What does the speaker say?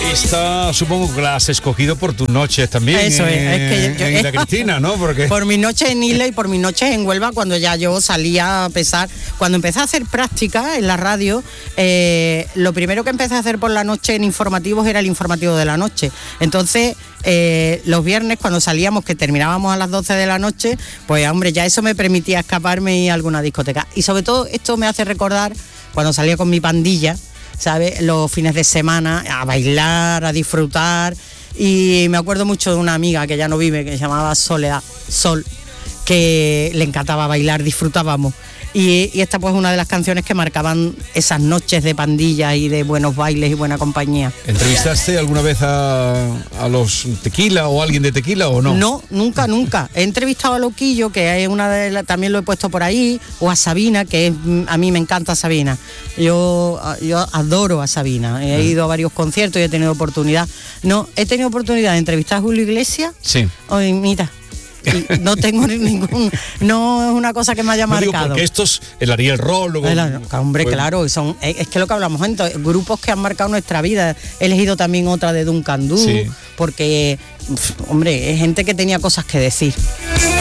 Esta supongo que la has escogido por tus noches también. Eso es que en Isla Cristina, ¿no? Porque... Por mis noches en Isla y por mis noches en Huelva, cuando ya yo salía a pesar. Cuando empecé a hacer práctica en la radio, lo primero que empecé a hacer por la noche en informativos era el informativo de la noche. Entonces, los viernes cuando salíamos, que terminábamos a las 12 de la noche, pues hombre, ya eso me permitía escaparme y ir a alguna discoteca. Y sobre todo esto me hace recordar cuando salía con mi pandilla, ¿sabes? Los fines de semana, a bailar, a disfrutar. Y me acuerdo mucho de una amiga que ya no vive, que se llamaba Sol, que le encantaba bailar, disfrutábamos. Y esta pues es una de las canciones que marcaban esas noches de pandilla y de buenos bailes y buena compañía. ¿Entrevistaste alguna vez a los Tequila o a alguien de Tequila o no? No, nunca. He entrevistado a Loquillo, que es una de las, también lo he puesto por ahí, o a Sabina, que es, a mí me encanta Sabina. Yo adoro a Sabina. He ido a varios conciertos y he tenido oportunidad. No, he tenido oportunidad de entrevistar a Julio Iglesias. Sí. Oye, mira. Y no tengo no es una cosa que me haya marcado. Digo, porque estos, el Ariel Rol, hombre, pues, claro, es que lo que hablamos antes, grupos que han marcado nuestra vida. He elegido también otra de Duncan Du, sí, porque, hombre, es gente que tenía cosas que decir.